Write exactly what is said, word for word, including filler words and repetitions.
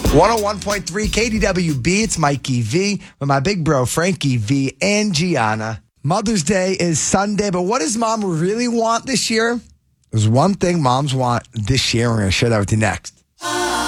one oh one point three K D W B. It's Mikey V with my big bro, Frankie V and Gianna. Mother's Day is Sunday, but what does mom really want this year? There's one thing moms want this year, and we're going to share that with you next.